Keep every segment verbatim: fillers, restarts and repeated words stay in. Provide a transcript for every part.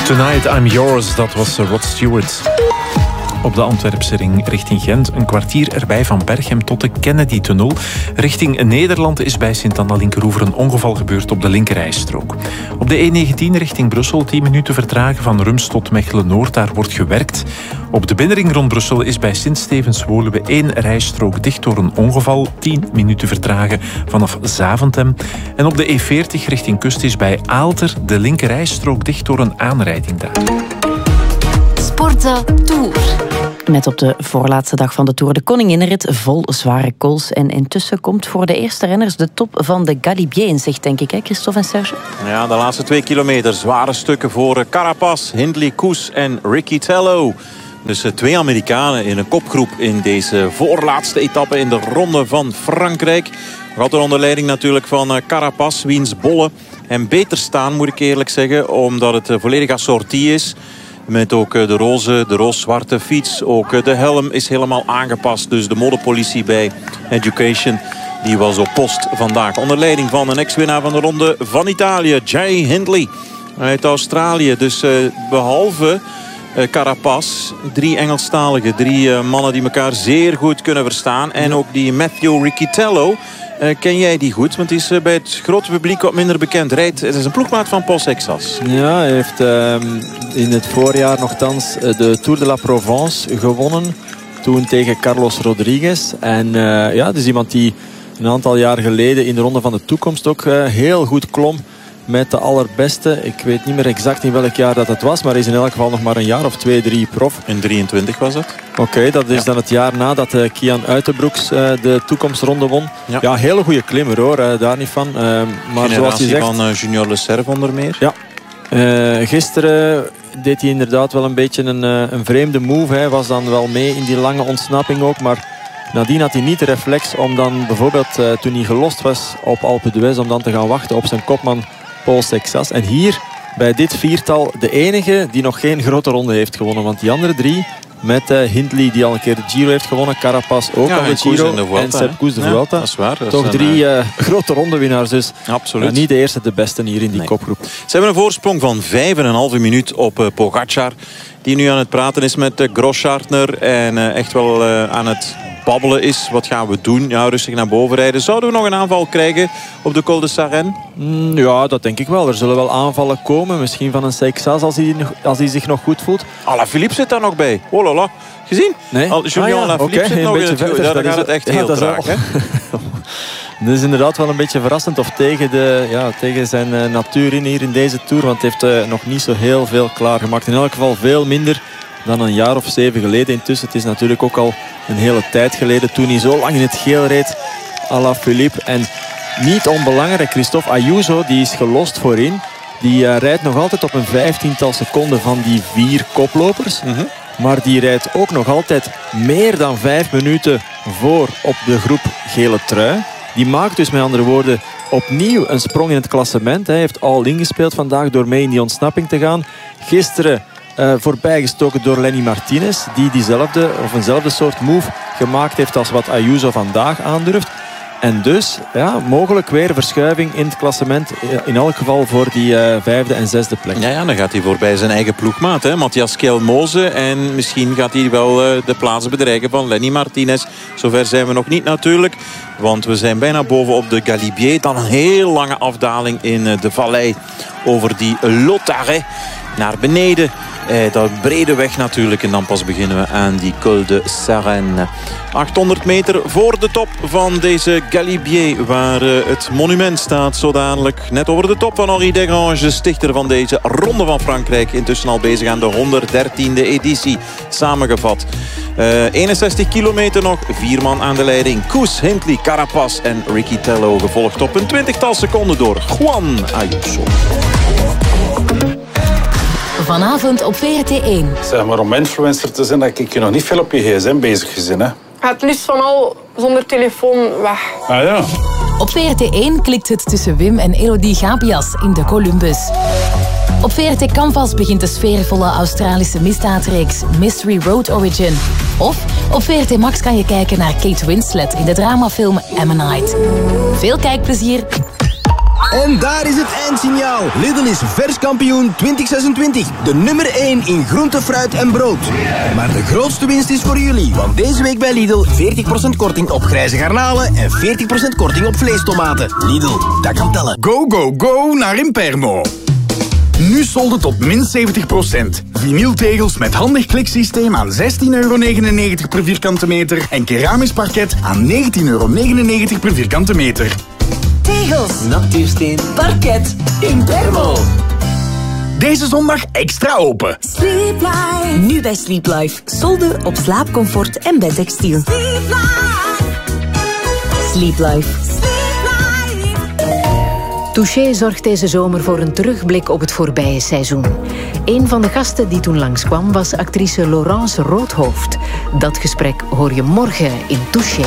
Tonight I'm Yours, dat was Rod Stewart. Op de Antwerpse ring richting Gent. Een kwartier erbij van Berchem tot de Kennedy-tunnel. Richting Nederland is bij Sint-Anna-Linkeroever een ongeval gebeurd op de linkerrijstrook. Op de E negentien richting Brussel tien minuten vertragen van Rums tot Mechelen-Noord. Daar wordt gewerkt. Op de binnenring rond Brussel is bij Sint-Stevens-Woluwe één rijstrook dicht door een ongeval. tien minuten vertragen vanaf Zaventem. En op de E veertig richting Kust is bij Aalter de linkerrijstrook dicht door een aanrijding daar. Sportza Tour. Met op de voorlaatste dag van de Tour de Koninginnenrit vol zware kools. En intussen komt voor de eerste renners de top van de Galibier in zicht, denk ik, hè, Christophe en Serge? Ja, de laatste twee kilometer. Zware stukken voor Carapaz, Hindley, Koes en Riccitello. Dus twee Amerikanen in een kopgroep in deze voorlaatste etappe in de Ronde van Frankrijk. Gaat er onder leiding natuurlijk van Carapaz, wiens bollen en beter staan, moet ik eerlijk zeggen. Omdat het volledig assortie is. Met ook de roze, de roos-zwarte fiets. Ook de helm is helemaal aangepast. Dus de modepolitie bij Education, die was op post vandaag. Onder leiding van een ex-winnaar van de Ronde van Italië, Jay Hindley uit Australië. Dus uh, behalve uh, Carapaz, drie Engelstaligen. Drie uh, mannen die elkaar zeer goed kunnen verstaan. En ook die Matthew Riccitello. Uh, ken jij die goed? Want hij is uh, bij het grote publiek wat minder bekend. Rijdt, het is een ploegmaat van Paul Sexas. Ja, hij heeft uh, in het voorjaar nogthans de Tour de la Provence gewonnen. Toen tegen Carlos Rodriguez. En uh, ja, het is iemand die een aantal jaar geleden in de Ronde van de Toekomst ook uh, heel goed klom. Met de allerbeste. Ik weet niet meer exact in welk jaar dat het was. Maar hij is in elk geval nog maar een jaar of twee, drie prof. In drieëntwintig was dat. Oké, okay, dat is ja. dan het jaar nadat uh, Kian Uitenbroeks uh, de toekomstronde won. Ja, ja hele goede klimmer hoor, uh, daar niet van. Uh, maar zoals je zegt, van uh, Junior Le Cerf onder meer. Ja. Uh, gisteren deed hij inderdaad wel een beetje een, uh, een vreemde move. Hij was dan wel mee in die lange ontsnapping ook. Maar nadien had hij niet de reflex om dan bijvoorbeeld uh, toen hij gelost was op Alpe d'Huez, om dan te gaan wachten op zijn kopman Paul Sexas. En hier bij dit viertal de enige die nog geen grote ronde heeft gewonnen. Want die andere drie, met uh, Hindley die al een keer de Giro heeft gewonnen, Carapaz ook ja, al de Giro de Vuelta, en Sepp Kuss de ja, Vuelta. Dat is waar. Dat Toch is drie een, uh, grote rondewinnaars dus. Absoluut. Uh, niet de eerste, de beste hier in die nee. kopgroep. Ze hebben een voorsprong van vijf en een halve minuut op uh, Pogacar. Die nu aan het praten is met uh, Grosschartner. En uh, echt wel uh, aan het babbelen is. Wat gaan we doen? Ja, rustig naar boven rijden. Zouden we nog een aanval krijgen op de Col de Sarenne? Mm, ja, dat denk ik wel. Er zullen wel aanvallen komen. Misschien van een Sexas als hij, als hij zich nog goed voelt. Alaphilippe zit daar nog bij. Oh la la. Gezien? Nee? Al, Julien ah, ja, Alaphilippe okay, zit nog in het verder. ja, dan dat gaat het echt ja, heel traag. Wel... Dat is inderdaad wel een beetje verrassend. Of tegen, de, ja, tegen zijn uh, natuur in hier in deze Tour. Want hij heeft uh, nog niet zo heel veel klaargemaakt. In elk geval veel minder dan een jaar of zeven geleden. Intussen, het is natuurlijk ook al een hele tijd geleden toen hij zo lang in het geel reed. Alaphilippe. En niet onbelangrijk, Christophe Ayuso, die is gelost voorin. Die uh, rijdt nog altijd op een vijftiental seconden van die vier koplopers. Mm-hmm. Maar die rijdt ook nog altijd meer dan vijf minuten voor op de groep gele trui. Die maakt dus met andere woorden opnieuw een sprong in het klassement. Hij heeft all-in gespeeld vandaag door mee in die ontsnapping te gaan. Gisteren uh, voorbijgestoken door Lenny Martinez. Die diezelfde of eenzelfde soort move gemaakt heeft als wat Ayuso vandaag aandurft. En dus ja, mogelijk weer verschuiving in het klassement. In elk geval voor die uh, vijfde en zesde plek. Ja, ja, dan gaat hij voorbij zijn eigen ploegmaat, hè? Matthias Kelmoze. En misschien gaat hij wel uh, de plaats bedreigen van Lenny Martinez. Zover zijn we nog niet natuurlijk. Want we zijn bijna boven op de Galibier. Dan een heel lange afdaling in uh, de vallei over die Lotaret naar beneden. Eh, dat brede weg natuurlijk. En dan pas beginnen we aan die Col de Sarenne. achthonderd meter voor de top van deze Galibier. Waar uh, het monument staat zo dadelijk. Net over de top van Henri Desgrange. Stichter van deze Ronde van Frankrijk. Intussen al bezig aan de honderddertiende editie. Samengevat. Uh, eenenzestig kilometer nog. Vier man aan de leiding. Koes, Hindley, Carapaz en Riccitello. Gevolgd op een twintigtal seconden door Juan Ayuso. Vanavond op V R T één. Zeg maar, om influencer te zijn, dat ik je nog niet veel op je gsm bezig gezien, hè? Ga het liefst van al zonder telefoon weg. Ah ja. Op V R T één klikt het tussen Wim en Elodie Gabias in de Columbus. Op V R T Canvas begint de sfeervolle Australische misdaadreeks Mystery Road Origin. Of op V R T Max kan je kijken naar Kate Winslet in de dramafilm Ammonite. Veel kijkplezier. En daar is het eindsignaal. Lidl is vers kampioen twintig zesentwintig. De nummer één in groente, fruit en brood. Maar de grootste winst is voor jullie. Want deze week bij Lidl veertig procent korting op grijze garnalen en veertig procent korting op vleestomaten. Lidl, dat kan tellen. Go, go, go naar Impermo. Nu solden tot min zeventig procent. Vinyltegels met handig kliksysteem aan zestien euro negenennegentig per vierkante meter. En keramisch parket aan negentien euro negenennegentig per vierkante meter. Tegels, natuursteen, parket, Impermo. Deze zondag extra open. Sleep Life. Nu bij Sleep Life. Solden op slaapcomfort en bedtextiel. Sleep Life. Sleep Life. Touché zorgt deze zomer voor een terugblik op het voorbije seizoen. Een van de gasten die toen langskwam was actrice Laurence Roodhoofd. Dat gesprek hoor je morgen in Touché.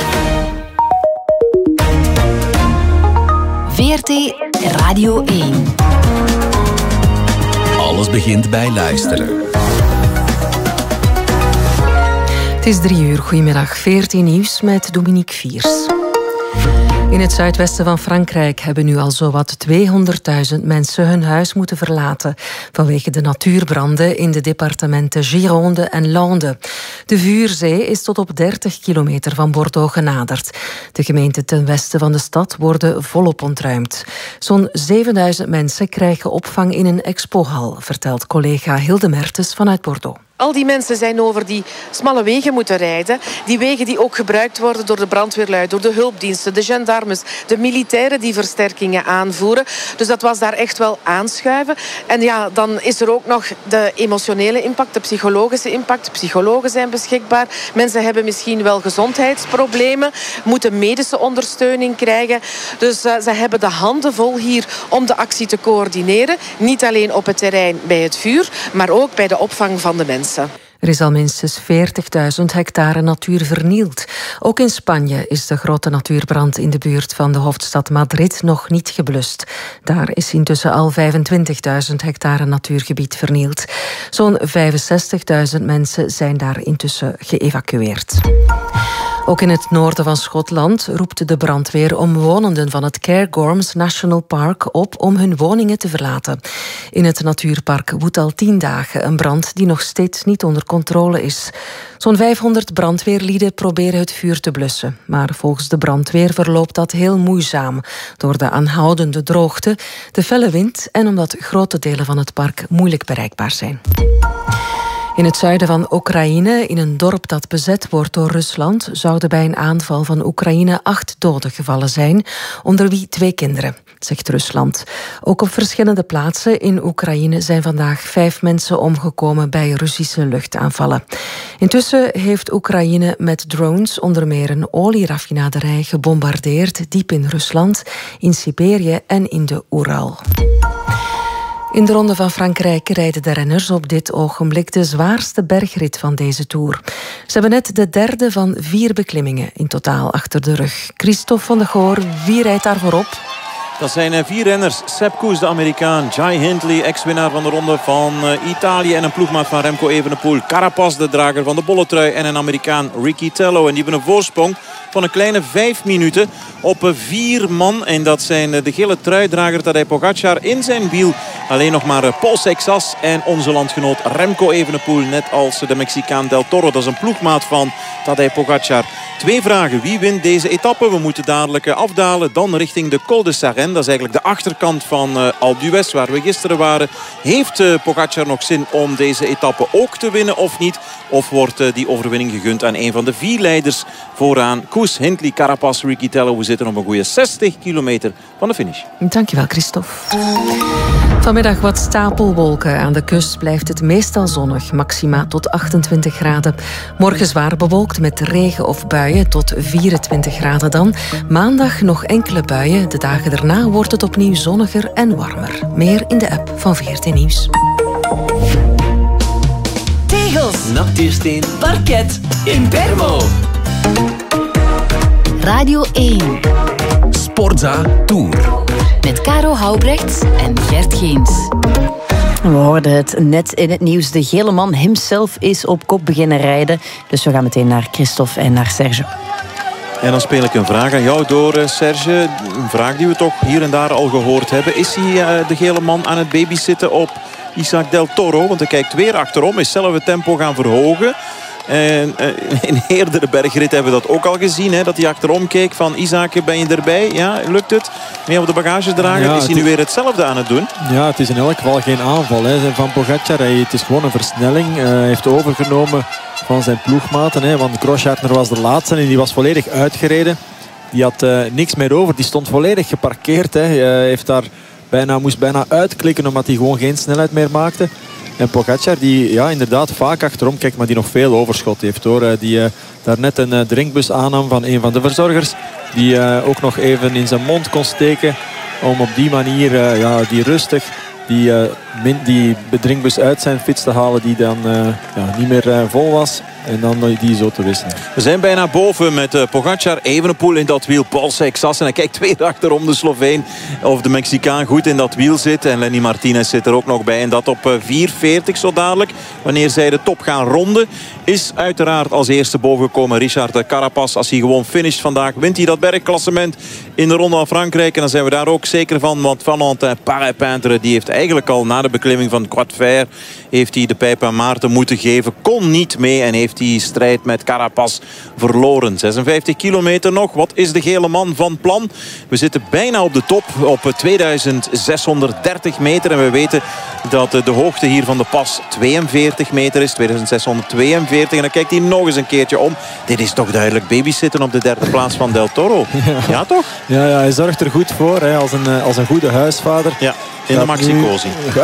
V R T Radio één. Alles begint bij luisteren. Het is drie uur. Goedemiddag. V R T Nieuws met Dominique Viers. In het zuidwesten van Frankrijk hebben nu al zowat tweehonderdduizend mensen hun huis moeten verlaten vanwege de natuurbranden in de departementen Gironde en Landes. De vuurzee is tot op dertig kilometer van Bordeaux genaderd. De gemeenten ten westen van de stad worden volop ontruimd. Zo'n zevenduizend mensen krijgen opvang in een expohal, vertelt collega Hilde Mertens vanuit Bordeaux. Al die mensen zijn over die smalle wegen moeten rijden. Die wegen die ook gebruikt worden door de brandweerlui, door de hulpdiensten, de gendarmes, de militairen die versterkingen aanvoeren. Dus dat was daar echt wel aanschuiven. En ja, dan is er ook nog de emotionele impact, de psychologische impact. Psychologen zijn beschikbaar. Mensen hebben misschien wel gezondheidsproblemen, moeten medische ondersteuning krijgen. Dus uh, ze hebben de handen vol hier om de actie te coördineren. Niet alleen op het terrein bij het vuur, maar ook bij de opvang van de mensen. Er is al minstens veertigduizend hectare natuur vernield. Ook in Spanje is de grote natuurbrand in de buurt van de hoofdstad Madrid nog niet geblust. Daar is intussen al vijfentwintigduizend hectare natuurgebied vernield. Zo'n vijfenzestigduizend mensen zijn daar intussen geëvacueerd. Ook in het noorden van Schotland roept de brandweer omwonenden van het Cairngorms National Park op om hun woningen te verlaten. In het natuurpark woedt al tien dagen een brand die nog steeds niet onder controle is. Zo'n vijfhonderd brandweerlieden proberen het vuur te blussen. Maar volgens de brandweer verloopt dat heel moeizaam door de aanhoudende droogte, de felle wind en omdat grote delen van het park moeilijk bereikbaar zijn. In het zuiden van Oekraïne, in een dorp dat bezet wordt door Rusland, zouden bij een aanval van Oekraïne acht doden gevallen zijn, onder wie twee kinderen, zegt Rusland. Ook op verschillende plaatsen in Oekraïne zijn vandaag vijf mensen omgekomen bij Russische luchtaanvallen. Intussen heeft Oekraïne met drones onder meer een olieraffinaderij gebombardeerd, diep in Rusland, in Siberië en in de Oeral. In de Ronde van Frankrijk rijden de renners op dit ogenblik de zwaarste bergrit van deze Tour. Ze hebben net de derde van vier beklimmingen in totaal achter de rug. Christophe van der Goor, wie rijdt daar voorop? Dat zijn vier renners. Sepp Kuss, de Amerikaan. Jai Hindley, ex-winnaar van de Ronde van Italië. En een ploegmaat van Remco Evenepoel. Carapaz, de drager van de bolletrui. En een Amerikaan, Ricky Tello. En die hebben een voorsprong van een kleine vijf minuten op vier man. En dat zijn de gele truidrager Tadej Pogacar in zijn wiel. Alleen nog maar Paul Seixas en onze landgenoot Remco Evenepoel. Net als de Mexicaan Del Toro. Dat is een ploegmaat van Tadej Pogacar. Twee vragen. Wie wint deze etappe? We moeten dadelijk afdalen. Dan richting de Col de Sarenne. Dat is eigenlijk de achterkant van uh, Alpe d'Huez, waar we gisteren waren. Heeft uh, Pogacar nog zin om deze etappe ook te winnen of niet? Of wordt uh, die overwinning gegund aan een van de vier leiders vooraan? Kuss, Hindley, Carapaz, Ricky Tello. We zitten op een goede zestig kilometer van de finish. Dankjewel, Christophe. Vanmiddag wat stapelwolken. Aan de kust blijft het meestal zonnig. Maxima tot achtentwintig graden. Morgen zwaar bewolkt met regen of buien tot vierentwintig graden dan. Maandag nog enkele buien. De dagen daarna wordt het opnieuw zonniger en warmer. Meer in de app van V R T Nieuws. Tegels, natuursteen, parket, Impermo. Radio één. Sportza Tour. Met Caro Houbrechts en Gert Geens. We hoorden het net in het nieuws. De gele man himself is op kop beginnen rijden. Dus we gaan meteen naar Christophe en naar Serge. En dan speel ik een vraag aan jou door, uh, Serge. Een vraag die we toch hier en daar al gehoord hebben. Is hij uh, de gele man aan het babysitten op Isaac Del Toro? Want hij kijkt weer achterom. Is zelf het tempo gaan verhogen. En uh, in eerdere bergrit hebben we dat ook al gezien. Hè, dat hij achterom keek van Isaac, ben je erbij? Ja, lukt het? Mee op de bagagedrager. Ja, is hij nu weer hetzelfde aan het doen? Ja, het is in elk geval geen aanval hè, van Pogacar. Hij, het is gewoon een versnelling. Hij uh, heeft overgenomen van zijn ploegmaten. Hè, want Grosschartner was de laatste en die was volledig uitgereden. Die had uh, niks meer over. Die stond volledig geparkeerd. Hè. Hij heeft daar bijna, moest bijna uitklikken omdat hij gewoon geen snelheid meer maakte. En Pogacar die ja, inderdaad vaak achterom kijkt, maar die nog veel overschot heeft. Hoor. Die uh, daar net een uh, drinkbus aannam van een van de verzorgers. Die uh, ook nog even in zijn mond kon steken. Om op die manier uh, ja, die rustig die, uh, min, die drinkbus uit zijn fiets te halen. Die dan uh, ja, niet meer uh, vol was. En dan die zo te wisselen. We zijn bijna boven met uh, Pogacar, Evenepoel in dat wiel. Paul Seixas. En hij kijkt weer achterom de Sloveen. Of de Mexicaan goed in dat wiel zit. En Lenny Martinez zit er ook nog bij. En dat op uh, vier veertig zo dadelijk. Wanneer zij de top gaan ronden. Is uiteraard als eerste bovengekomen Richard Carapaz. Als hij gewoon finisht vandaag, wint hij dat bergklassement in de Ronde van Frankrijk. En dan zijn we daar ook zeker van. Want Valentin Paré-Peintre, die heeft eigenlijk al na de beklimming van Croix de Fer, heeft hij de pijp aan Maarten moeten geven. Kon niet mee en heeft die strijd met Carapaz verloren. zesenvijftig kilometer nog. Wat is de gele man van plan? We zitten bijna op de top op tweeduizend zeshonderddertig meter. En we weten dat de hoogte hier van de pas tweeënveertig meter is. tweeduizend zeshonderdtweeënveertig. En dan kijkt hij nog eens een keertje om. Dit is toch duidelijk babysitten op de derde plaats van Del Toro. Ja, ja toch? Ja, ja, hij zorgt er goed voor hè, als, een, als een goede huisvader. Ja, in de Maxi-Cosi. Nu...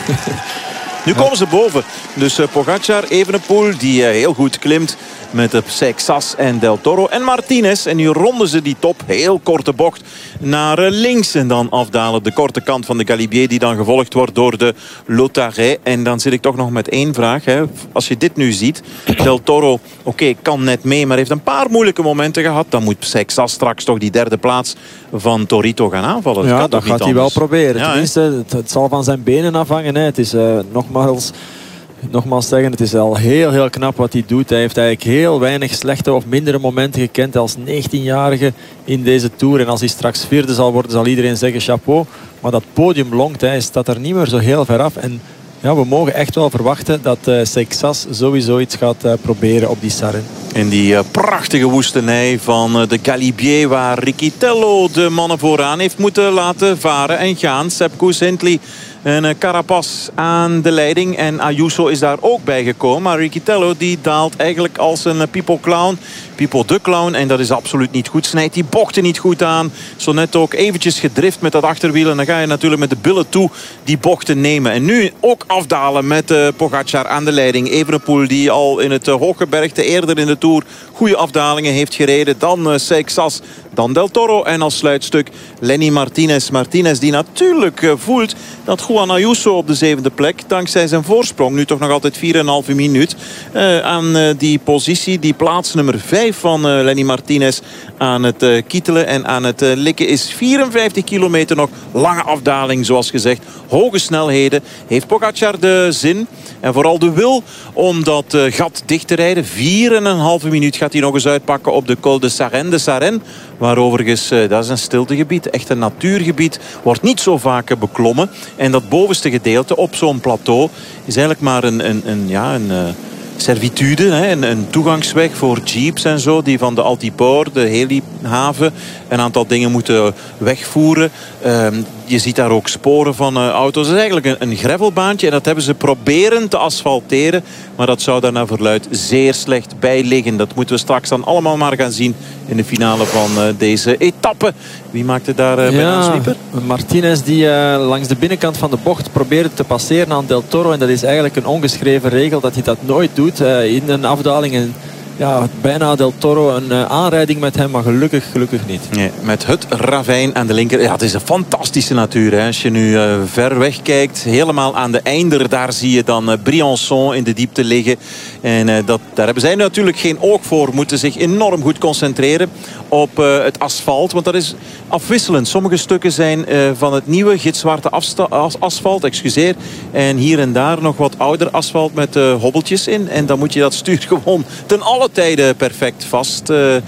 Nu komen ze boven. Dus uh, Pogacar, Evenepoel, die uh, heel goed klimt met uh, Seixas en Del Toro en Martinez. En nu ronden ze die top, heel korte bocht, naar uh, links. En dan afdalen de korte kant van de Galibier, die dan gevolgd wordt door de Lautaret. En dan zit ik toch nog met één vraag. Hè. Als je dit nu ziet, Del Toro, oké, okay, kan net mee, maar heeft een paar moeilijke momenten gehad. Dan moet Seixas straks toch die derde plaats van Torito gaan aanvallen. Ja, dat, dat gaat hij wel proberen. Ja, Tenminste, het, het zal van zijn benen afhangen. Hè. Het is uh, nogmaals... Nogmaals zeggen, het is al heel heel knap wat hij doet. Hij heeft eigenlijk heel weinig slechte of mindere momenten gekend als negentienjarige in deze Tour. En als hij straks vierde zal worden, zal iedereen zeggen chapeau. Maar dat podium longt, hij staat er niet meer zo heel ver af. En ja, we mogen echt wel verwachten dat uh, Seixas sowieso iets gaat uh, proberen op die Sarren. In die uh, prachtige woestenij van uh, de Galibier, waar Ricky Tello de mannen vooraan heeft moeten laten varen en gaan. Sepp Kuss, Hindley en uh, Carapaz aan de leiding. En Ayuso is daar ook bij gekomen. Maar Ricky Tello die daalt eigenlijk als een uh, people clown. People de clown. En dat is absoluut niet goed. Snijdt die bochten niet goed aan. Zo net ook eventjes gedrift met dat achterwiel. En dan ga je natuurlijk met de billen toe die bochten nemen. En nu ook afdalen met uh, Pogacar aan de leiding. Evenepoel die al in het uh, hooggebergte eerder in de Tour goede afdalingen heeft gereden. Dan uh, Seixas, dan Del Toro. En als sluitstuk Lenny Martinez. Martinez die natuurlijk uh, voelt dat Juan Ayuso op de zevende plek, dankzij zijn voorsprong, nu toch nog altijd vier komma vijf minuut, uh, aan uh, die positie, die plaats nummer vijf van uh, Lenny Martinez aan het uh, kietelen en aan het uh, likken is. vierenvijftig kilometer nog, lange afdaling zoals gezegd, hoge snelheden. Heeft Pogacar de zin en vooral de wil om dat uh, gat dicht te rijden. vier komma vijf minuut gaat hij nog eens uitpakken op de Col de Sarenne. De Sarenne, waar overigens, uh, dat is een stiltegebied, echt een natuurgebied, wordt niet zo vaak uh, beklommen. En dat bovenste gedeelte op zo'n plateau is eigenlijk maar een, een, een, ja, een uh, servitude, hè, een, een toegangsweg voor jeeps en zo, die van de Altipoort, de helihaven, een aantal dingen moeten wegvoeren. Uh, je ziet daar ook sporen van uh, auto's. Het is eigenlijk een, een gravelbaantje en dat hebben ze proberen te asfalteren, maar dat zou daar naar verluidt zeer slecht bij liggen. Dat moeten we straks dan allemaal maar gaan zien in de finale van uh, deze etappe. Wie maakte daar uh, bij ja, een sweeper? Martinez die uh, langs de binnenkant van de bocht probeerde te passeren aan Del Toro. En dat is eigenlijk een ongeschreven regel dat hij dat nooit doet uh, in een afdaling. En ja, bijna Del Toro een uh, aanrijding met hem, maar gelukkig, gelukkig niet. Nee, met het ravijn aan de linker. Ja, het is een fantastische natuur. Hè. Als je nu uh, ver weg kijkt, helemaal aan de einder, daar zie je dan uh, Briançon in de diepte liggen. En uh, dat, daar hebben zij natuurlijk geen oog voor. Moeten zich enorm goed concentreren op uh, het asfalt. Want dat is afwisselend. Sommige stukken zijn uh, van het nieuwe gitzwarte as asfalt. Excuseer. En hier en daar nog wat ouder asfalt met uh, hobbeltjes in. En dan moet je dat stuur gewoon ten alle tijden perfect vast uh,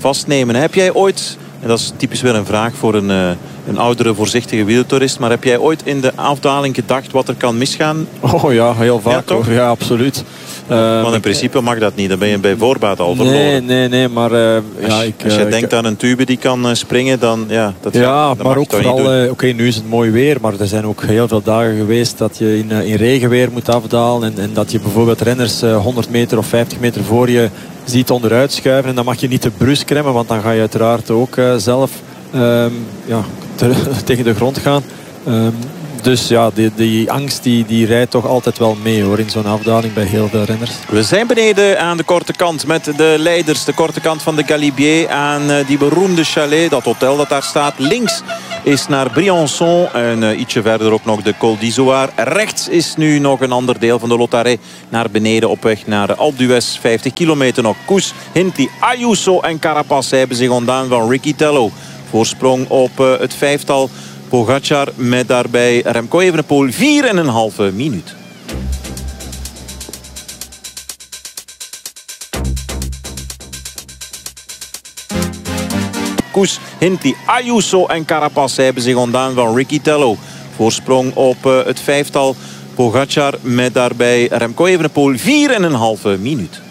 vastnemen. Heb jij ooit, en dat is typisch weer een vraag voor een, uh, een oudere, voorzichtige wielertoerist, maar heb jij ooit in de afdaling gedacht wat er kan misgaan? Oh ja, heel vaak ja, hoor. Ja, absoluut. Uh, Want in principe mag dat niet. Dan ben je bij voorbaat al verloren. Nee, nee, nee. Maar uh, als, ja, ik, als je uh, denkt ik, aan een tube die kan uh, springen, dan ja, dat ja, gaat, dat maar ook vooral. Uh, Oké, okay, nu is het mooi weer, maar er zijn ook heel veel dagen geweest dat je in, uh, in regenweer moet afdalen en, en dat je bijvoorbeeld renners uh, honderd meter of vijftig meter voor je ziet onderuit schuiven en dan mag je niet te brusk remmen, want dan ga je uiteraard ook uh, zelf um, ja, te, tegen de grond gaan. Um, Dus ja, die, die angst die, die rijdt toch altijd wel mee hoor, in zo'n afdaling bij heel veel renners. We zijn beneden aan de korte kant met de leiders. De korte kant van de Galibier aan die beroemde chalet, dat hotel dat daar staat. Links is naar Briançon en uh, ietsje verder ook nog de Col d'Izoard. Rechts is nu nog een ander deel van de Lotaret naar beneden op weg naar Alpe d'Huez. vijftig kilometer nog. Koes, Hindley, Ayuso en Carapaz hebben zich ontdaan van Ricky Tello. Voorsprong op uh, het vijftal. Pogacar met daarbij Remco Evenepoel vier en een halve minuut. Koes, Hindley, Ayuso en Carapaz hebben zich ontdaan van Ricky Tello. Voorsprong op uh, het vijftal. Pogacar met daarbij Remco Evenepoel vier en een halve minuut.